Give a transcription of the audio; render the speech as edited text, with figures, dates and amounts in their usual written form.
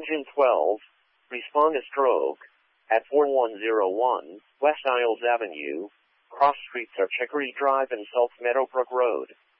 Engine 12, respond to stroke, at 4101, West Isles Avenue, cross streets are Chicory Drive and South Meadowbrook Road.